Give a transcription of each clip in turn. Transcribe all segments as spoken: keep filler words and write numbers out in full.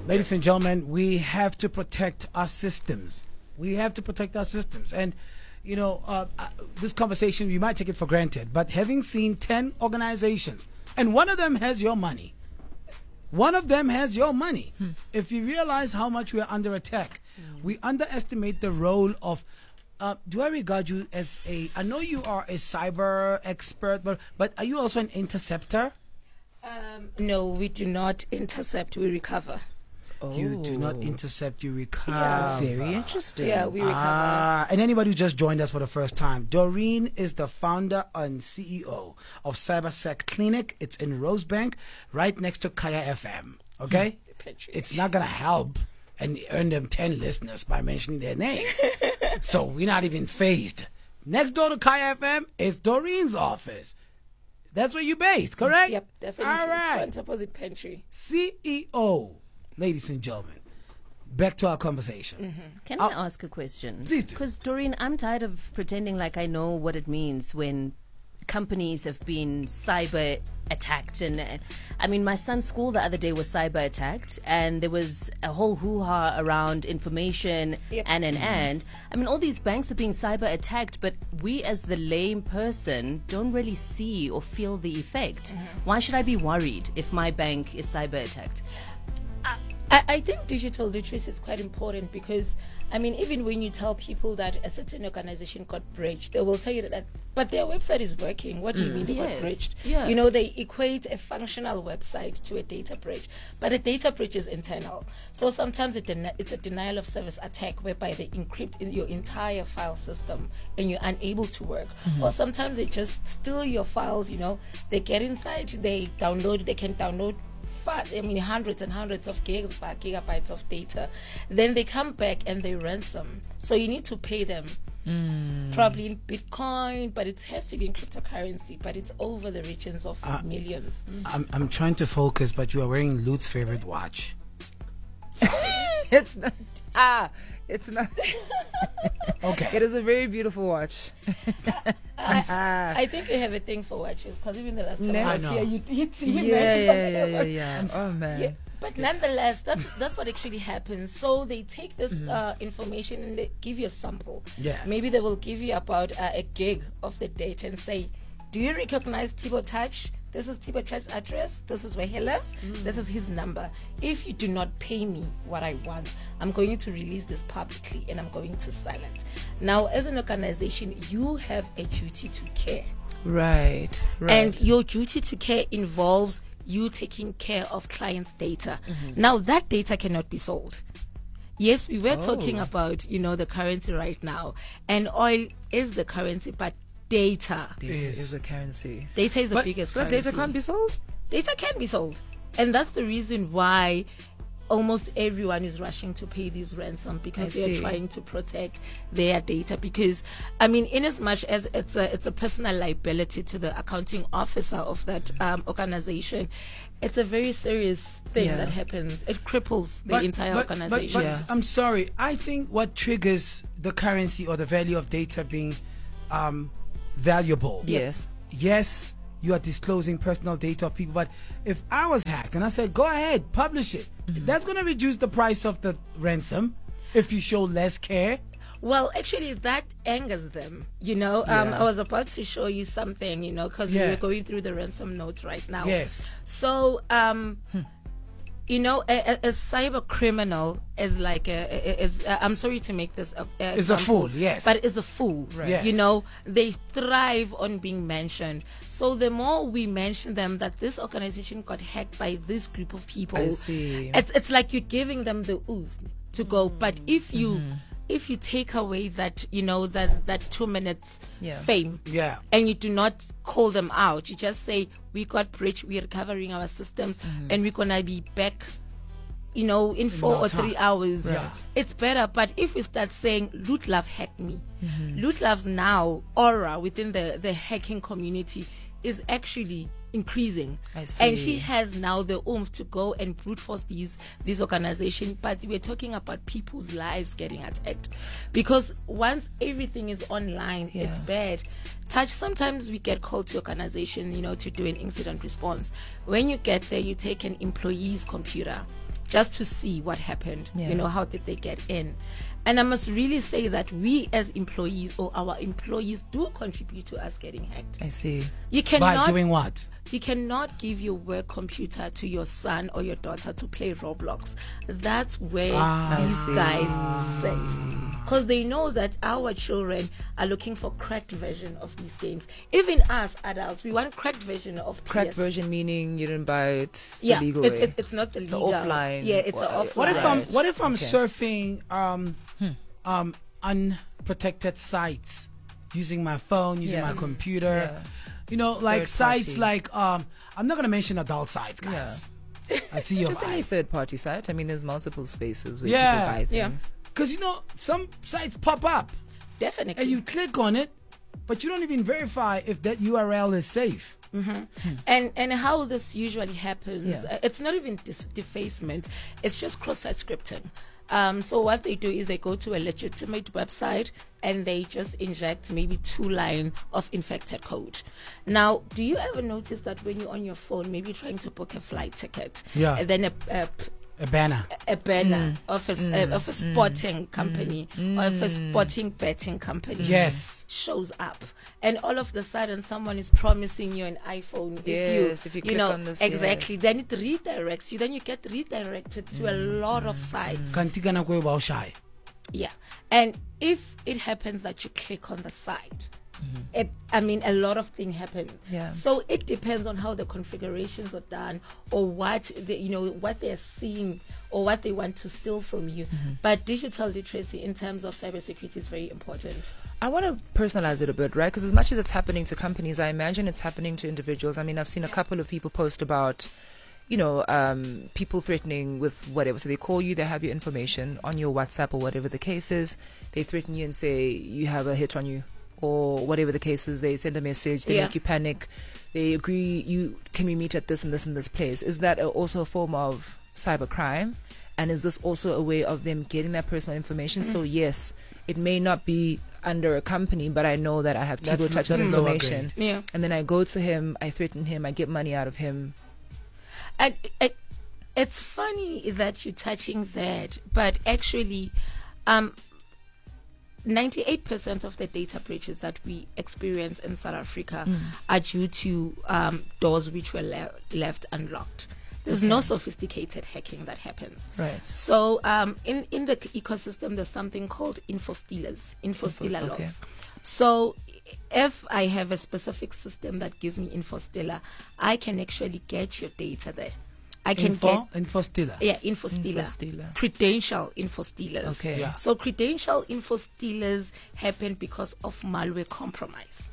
Ladies and gentlemen, we have to protect our systems. We have to protect our systems. And, you know, uh, uh, this conversation, you might take it for granted, but having seen ten organizations, and one of them has your money, one of them has your money. Hmm. If you realize how much we are under attack, hmm. we underestimate the role of, uh, do I regard you as a, I know you are a cyber expert, but, but are you also an interceptor? Um, no, we do not intercept, we recover. You do not intercept, you recover. Yeah. Very interesting. Yeah, we recover. Ah, and anybody who just joined us for the first time, Doreen is the founder and C E O of CyberSec Clinic. It's in Rosebank, right next to Kaya F M. Okay? It's not going to help and earn them ten listeners by mentioning their name. So we're not even phased. Next door to Kaya F M is Doreen's office. That's where you're based, correct? Yep, definitely. All right. Front opposite pantry. C E O. Ladies and gentlemen, back to our conversation. Mm-hmm. Can I'll, I ask a question? Please do. Because, Doreen, I'm tired of pretending like I know what it means when companies have been cyber attacked. And uh, I mean, my son's school the other day was cyber attacked, and there was a whole hoo-ha around information yep. and and and. I mean, all these banks are being cyber attacked, but we as the lame person don't really see or feel the effect. Mm-hmm. Why should I be worried if my bank is cyber attacked? I, I think digital literacy is quite important because, I mean, even when you tell people that a certain organization got breached, they will tell you that, but their website is working. What do you mm. mean they yes. got breached? Yeah. You know, they equate a functional website to a data breach, but a data breach is internal. So sometimes it den- it's a denial of service attack whereby they encrypt in your entire file system and you're unable to work. Mm-hmm. Or sometimes they just steal your files, you know, they get inside, they download, they can download I mean, hundreds and hundreds of gigs, gigabytes of data. Then they come back and they ransom. So you need to pay them, mm. probably in Bitcoin, but it has to be in cryptocurrency. But it's over the regions of uh, millions. Mm. I'm I'm trying to focus, but you are wearing Lute's favorite watch. It's not. Ah, it's not. Okay. It is a very beautiful watch. I, I think we have a thing for watches because even the last time no, I was I here, you did see yeah, yeah, yeah, yeah, yeah. Oh man. Yeah, but nonetheless, that's that's what actually happens. So they take this mm-hmm. uh, information and they give you a sample. Yeah. Maybe they will give you about uh, a gig of the data and say, "Do you recognize Thibaut Touch? This is Thibaut Touch's address. This is where he lives. Mm. This is his number. If you do not pay me what I want, I'm going to release this publicly and I'm going to silence." Now, as an organization, you have a duty to care. Right, right. And your duty to care involves you taking care of clients' data. Mm-hmm. Now, that data cannot be sold. Yes, we were oh. talking about, you know, the currency right now. And oil is the currency, but data. Data is, is a currency. Data is the but, biggest but currency. But data can't be sold? Data can be sold. And that's the reason why almost everyone is rushing to pay these ransom because they're trying to protect their data. Because, I mean, in as much as it's a, it's a personal liability to the accounting officer of that um, organization, it's a very serious thing yeah. that happens. It cripples the but, entire but, organization. But, but yeah. I'm sorry. I think what triggers the currency or the value of data being um, valuable. Yes. Yes, you are disclosing personal data of people, but if I was hacked and I said, go ahead, publish it, mm-hmm. that's going to reduce the price of the ransom if you show less care. Well, actually, that angers them. You know, um, yeah. I was about to show you something, you know, because yeah. we were going through the ransom notes right now. Yes. So, um, hmm. you know, a, a, a cyber criminal is like a, is uh, I'm sorry to make this a, a is a fool, yes, but is a fool. Right. Yes. You know, they thrive on being mentioned. So the more we mention them, that this organization got hacked by this group of people, I see. It's it's like you're giving them the oof to go. Mm. But if you mm-hmm. if you take away that, you know, that that two minutes yeah. fame, yeah, and you do not call them out, you just say, we got breached, we're recovering our systems, mm-hmm. and we're gonna be back, you know, in, in four or time. three hours. Right. It's better. But if we start saying Lutlove hacked me, mm-hmm. Lutlove's now aura within the, the hacking community is actually increasing. I see. And she has now the oomph to go and brute force these these organizations. But we're talking about people's lives getting attacked, because once everything is online, yeah. it's bad. Touch, sometimes we get called to organization, you know, to do an incident response. When you get there, you take an employee's computer, just to see what happened. Yeah. You know, how did they get in? And I must really say that we as employees or our employees do contribute to us getting hacked. I see. You By cannot doing what? you cannot give your work computer to your son or your daughter to play Roblox. That's where Ah, I these see. guys sit. Because they know that our children are looking for cracked version of these games. Even us adults, we want cracked version of Cracked P S. version meaning you didn't buy it the Yeah, legal it's, way. it's, it's not the It's a legal. offline- Yeah, it's an What- offline. What if I'm Right. what if I'm Okay. surfing um um unprotected sites using my phone, using Yeah. my computer? Yeah. You know, like Third sites party. like um I'm not gonna mention adult sites, guys. I see your Just any eyes. third party site. I mean, there's multiple spaces where Yeah. people buy Yeah. things. Because you know, some sites pop up Definitely. and you click on it, but you don't even verify if that U R L is safe. and and how this usually happens, Yeah. uh, it's not even dis- defacement, it's just cross-site scripting. Um, so what they do is they go to a legitimate website and they just inject maybe two line of infected code. Now, do you ever notice that when you're on your phone, maybe trying to book a flight ticket, Yeah. and then a, a A banner. a banner of a, s- uh, of a sporting company or of a sporting betting company Yes. shows up, and all of the sudden someone is promising you an iPhone. Yes, if you you click know on this, exactly, yes. then it redirects you. Then you get redirected to a lot of sites. Kanti kana kwe ba o shy. Yeah, and if it happens that you click on the site. It, I mean, a lot of things happen. Yeah. So it depends on how the configurations are done, or what the, you know what they're seeing, or what they want to steal from you. But digital literacy in terms of cybersecurity is very important. I want to personalize it a bit, right? Because as much as it's happening to companies, I imagine it's happening to individuals. I mean, I've seen a couple of people post about, you know, um, people threatening with whatever. So they call you, they have your information on your WhatsApp or whatever the case is. They threaten you and say you have a hit on you, or whatever the case is. They send a message, they Yeah. make you panic. They agree, you can we meet at this and this and this place. Is that a, also a form of cyber crime? And is this also a way of them getting that personal information? So yes, it may not be under a company, but I know that I have That's Tigo Touch's that's lower information. Yeah. And then I go to him, I threaten him, I get money out of him. And it, it's funny that you're touching that, but actually, um, ninety-eight percent of the data breaches that we experience in South Africa are due to um, doors which were le- left unlocked. There's no sophisticated hacking that happens. Right. So um, in, in the ecosystem, there's something called info stealers, info stealer okay. logs. So if I have a specific system that gives me info stealer, I can actually get your data there. I can Info, get info stealer. yeah, info stealer. stealer. Credential info stealers. Okay. Yeah. So credential info stealers happen because of malware compromise.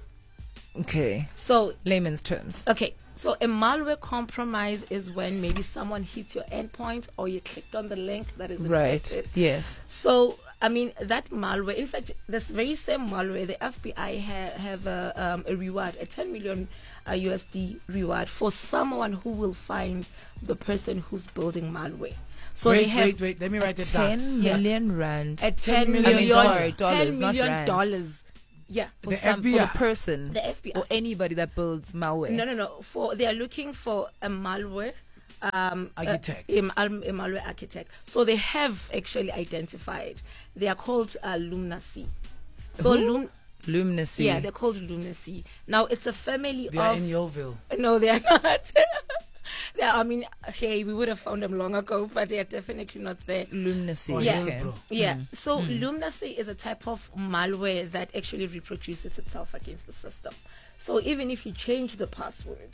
Okay. So Layman's terms. okay, so a malware compromise is when maybe someone hits your endpoint or you clicked on the link that is Right. infected. Yes. So, I mean, that malware, in fact, this very same malware, the F B I ha- have a, um, a reward, a ten million uh, U S D reward for someone who will find the person who's building malware. So they wait, have wait, wait. Let me write it down. Ten million rand. a ten million million, dollars. Dollars, ten not million rands. dollars. Yeah. For The some, F B for I. the person, The F B I. or anybody that builds malware. No, no, no. For they are looking for a malware um, Architect. A, a, mal- a malware architect. So they have actually identified. They are called uh, Luminacy. So Who? Lum- Luminacy. yeah, they're called Luminacy. Now it's a family They are of in Yeovil. no, they are not. they are, I mean, hey, we would have found them long ago, but they are definitely not there. Luminacy. Oh, Yeah. yeah, bro. Yeah. So Luminacy is a type of malware that actually reproduces itself against the system. So even if you change the password,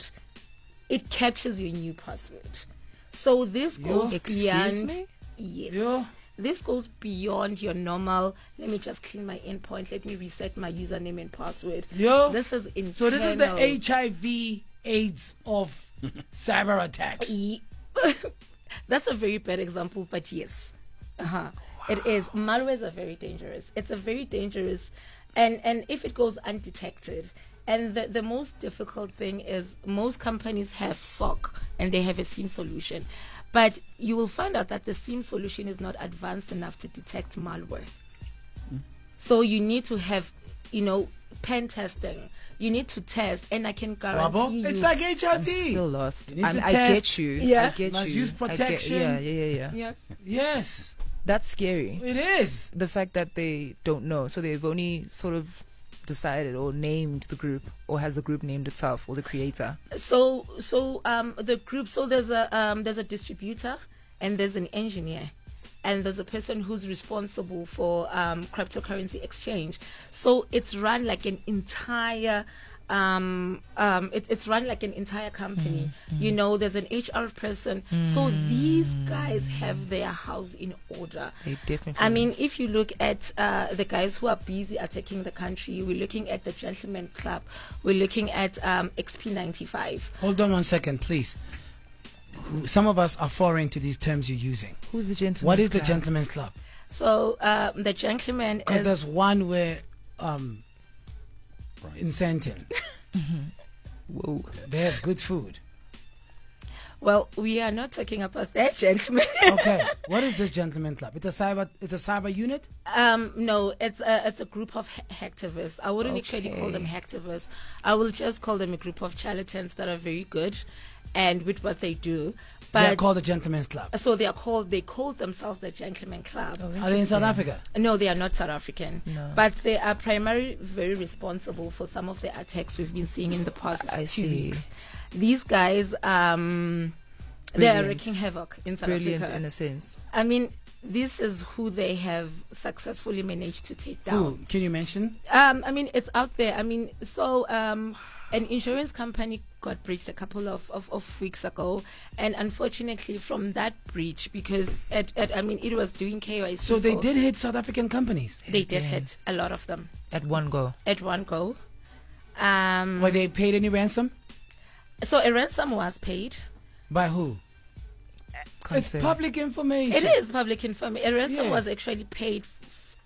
it captures your new password. So this Yo. goes Excuse beyond. me? Yes. Yo. This goes beyond your normal. Let me just clean my endpoint. Let me reset my username and password. Yo. This is internal. So this is the H I V AIDS of cyber attacks. Ye- That's a very bad example, but yes, uh-huh. It is. Malwares are very dangerous. It's a very dangerous, and and if it goes undetected, and the the most difficult thing is most companies have S O C and they have a SIEM solution, but you will find out that the SIEM solution is not advanced enough to detect malware. So you need to have you know, pen testing. You need to test, and I can guarantee Bravo. you. It's like H I I'm V. still lost. You need I'm, to I test. get you. Yeah. I get Must you. use I get- protection. yeah, yeah, yeah, yeah. Yeah. Yes, That's scary. it is. The fact that they don't know, so they've only sort of decided or named the group, or has the group named itself, or the creator. So, so um, the group. So there's a um, there's a distributor, and there's an engineer, and there's a person who's responsible for um, cryptocurrency exchange. So it's run like an entire. Um, um, it, it's run like an entire company. Mm, You know, there's an H R person. So these guys have their house in order. They definitely. I mean, if you look at uh, the guys who are busy attacking the country, we're looking at the Gentleman Club, we're looking at um, X P ninety-five. Hold on one second, please. Who- Some of us are foreign to these terms you're using. who's the gentleman? What is the Gentleman's Club? So um, the Gentleman Because is there's one where um, in Santon, Whoa. they have good food. well, we are not talking about that gentleman. Okay, what is this Gentleman Club? It's a cyber. It's a cyber unit. um, no, it's a it's a group of ha- hacktivists. I wouldn't actually call them hacktivists. I will just call them a group of charlatans that are very good, and with what they do. They're But called the Gentleman's Club. so they are called. They call themselves the Gentleman Club. Are they in South Africa? No, they are not South African, No. but they are primarily very responsible for some of the attacks we've been seeing in the past I two see. weeks. These guys, um, they are Brilliant. wreaking havoc in South Brilliant Africa. in a sense. I mean, this is who they have successfully managed to take down. Who? Can you mention? Um, I mean, it's out there. I mean, so um, an insurance company got breached a couple of, of, of weeks ago, and unfortunately, from that breach, because it, it, I mean, it was doing K Y C. So they for- did hit South African companies. They did hit a lot of them At one go. at one go. Um, Were they paid any ransom? so a ransom was paid. By who? Can't It's say. public information. It is public information. A ransom Yes. was actually paid f-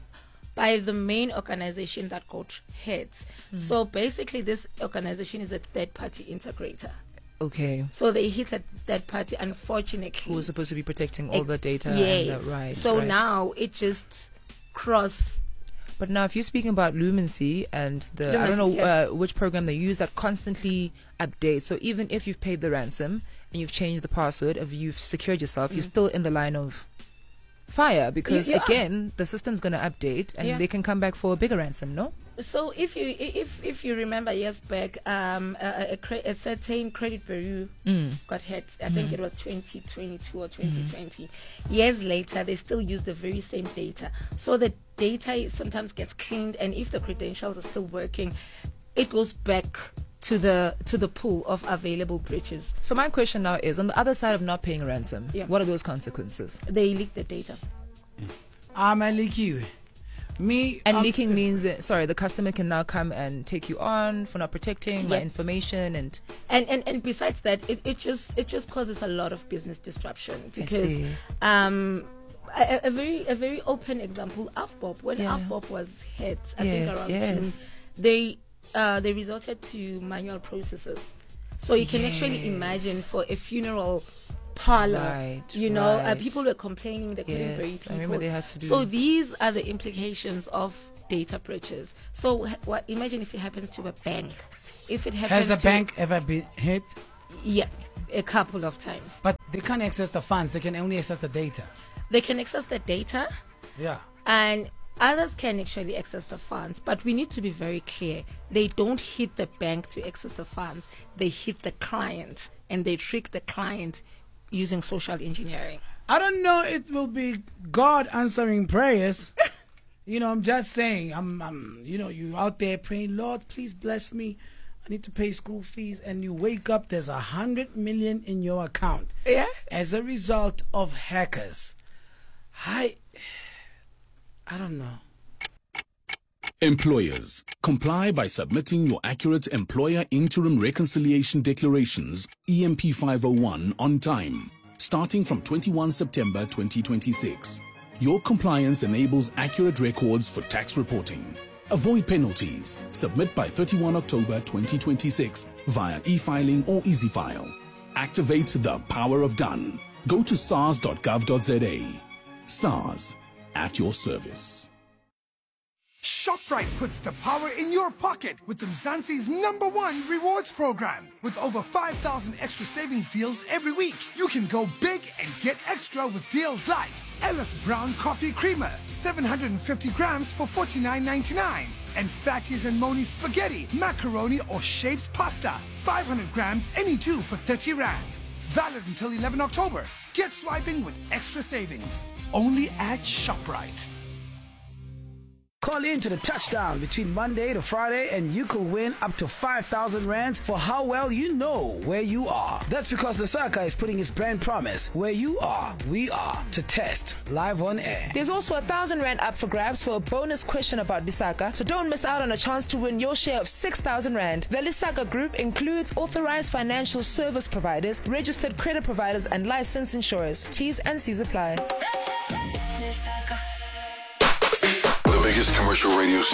by the main organization that got hit. So basically, this organization is a third-party integrator. Okay. So they hit a third party, unfortunately. Who was supposed to be protecting all the data? Yes. And the, right. so right. now it just cross. But now, if you're speaking about Lumency and the, I don't know Lumency, yeah. uh, which program they use that constantly updates. So even if you've paid the ransom and you've changed the password, if you've secured yourself, you're still in the line of fire because you are. again, the system's going to update and Yeah. they can come back for a bigger ransom. No. So if you if if you remember years back, um, a, a, cre- a certain credit bureau Mm. got hit. I think it was twenty twenty-two or twenty twenty. Years later, they still use the very same data. So the data sometimes gets cleaned, and if the credentials are still working, it goes back to the to the pool of available breaches. So my question now is, on the other side of not paying ransom, Yeah. what are those consequences? They leak the data. I'm a leaky. Me And um, leaking means, that, sorry, the customer can now come and take you on for not protecting my Yeah. information and And, and and besides that, it, it just it just causes a lot of business disruption because see. um a, a very a very open example, Afbop. When Yeah. Afbop was hit, I Yes, think around yes. June, they uh, they resorted to manual processes. So you can actually imagine for a funeral parlor, Right, you know, uh, right. people were complaining they couldn't Yes, bury I people. remember they had to do- So these are the implications of data breaches. So wh- what? Imagine if it happens to a bank. If it happens has a to bank ever been hit? yeah, a couple of times. But they can't access the funds. They can only access the data. They can access the data, Yeah. and others can actually access the funds. But we need to be very clear. They don't hit the bank to access the funds. They hit the client, and they trick the client using social engineering. I don't know. It will be God answering prayers. You know, I'm just saying. I'm, I'm. You know, you out there praying, Lord, please bless me. I need to pay school fees, and you wake up. There's a hundred million in your account Yeah. as a result of hackers. I. I don't know. Employers, comply by submitting your accurate Employer Interim Reconciliation Declarations E M P five oh one on time, starting from twenty-first of September twenty twenty-six. Your compliance enables accurate records for tax reporting. Avoid penalties. Submit by thirty-first of October twenty twenty-six via e-filing or EasyFile. Activate the power of done. Go to sars dot gov dot za. SARS, at your service. ShopRite puts the power in your pocket with Mzansi's number one rewards program. With over five thousand extra savings deals every week, you can go big and get extra with deals like Ellis Brown Coffee Creamer, seven hundred fifty grams for forty-nine ninety-nine. And Fatty's and Moni's Spaghetti, Macaroni or Shapes Pasta, five hundred grams, any two for thirty rand. Valid until eleventh October. Get swiping with extra savings. Only at ShopRite. Call in to the touchdown between Monday to Friday and you could win up to five thousand rands for how well you know where you are. That's because Lesaka is putting its brand promise, where you are, we are, to test live on air. There's also a thousand rand up for grabs for a bonus question about Lesaka, so don't miss out on a chance to win your share of six thousand rand. The Lesaka Group includes authorized financial service providers, registered credit providers, and licensed insurers. T's and C's apply. The biggest commercial radio station.